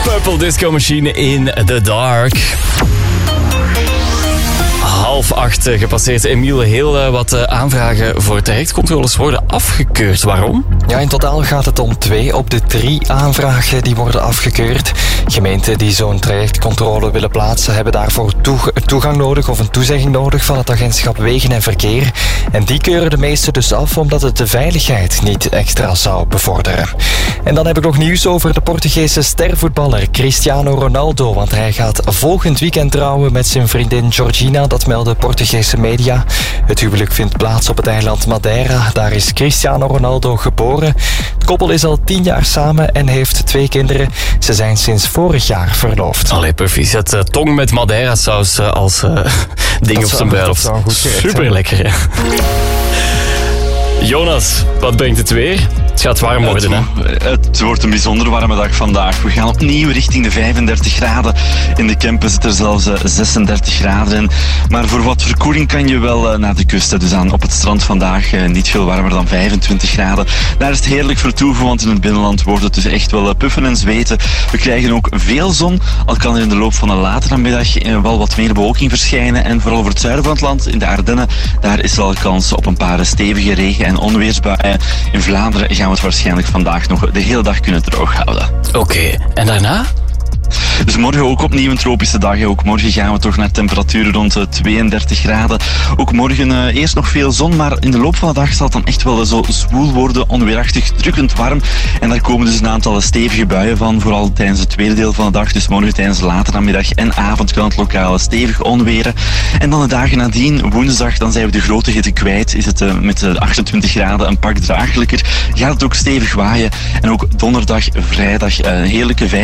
Purple Disco Machine in the Dark. 7:30 gepasseerd. Emiel, heel wat aanvragen voor trajectcontroles worden afgekeurd. Waarom? Ja, in totaal gaat het om 2 op de 3 aanvragen die worden afgekeurd. Gemeenten die zo'n trajectcontrole willen plaatsen hebben daarvoor toegang nodig of een toezegging nodig van het agentschap Wegen en Verkeer. En die keuren de meeste dus af omdat het de veiligheid niet extra zou bevorderen. En dan heb ik nog nieuws over de Portugese stervoetballer Cristiano Ronaldo, want hij gaat volgend weekend trouwen met zijn vriendin Georgina, dat melden Portugese media. Het huwelijk vindt plaats op het eiland Madeira. Daar is Cristiano Ronaldo geboren. Het koppel is al 10 jaar samen en heeft 2 kinderen. Ze zijn sinds vorig jaar verloofd. Allee, proficiat. Tong met Madeira-saus als ding op zijn bruiloft. Super lekker, hè? Jonas, wat brengt het weer? Het gaat warm worden, hè? Het wordt een bijzonder warme dag vandaag. We gaan opnieuw richting de 35 graden. In de Kempen zit er zelfs 36 graden in. Maar voor wat verkoeling kan je wel naar de kust. Dus op het strand vandaag niet veel warmer dan 25 graden. Daar is het heerlijk vertoeven, want in het binnenland wordt het dus echt wel puffen en zweten. We krijgen ook veel zon, al kan er in de loop van de latere middag wel wat meer bewolking verschijnen. En vooral voor het zuiden van het land, in de Ardennen, daar is wel kans op een paar stevige regen- en onweersbuien. In Vlaanderen gaan we het waarschijnlijk vandaag nog de hele dag kunnen droog houden. Oké, en daarna? Dus morgen ook opnieuw een tropische dag. Ook morgen gaan we toch naar temperaturen rond 32 graden. Ook morgen eerst nog veel zon, maar in de loop van de dag zal het dan echt wel zo zwoel worden, onweerachtig, drukkend warm. En daar komen dus een aantal stevige buien van, vooral tijdens het tweede deel van de dag. Dus morgen tijdens de late namiddag en avond kan het lokaal stevig onweren. En dan de dagen nadien, woensdag, dan zijn we de grote hitte kwijt. Is het met 28 graden een pak draaglijker. Gaat het ook stevig waaien. En ook donderdag, vrijdag, heerlijke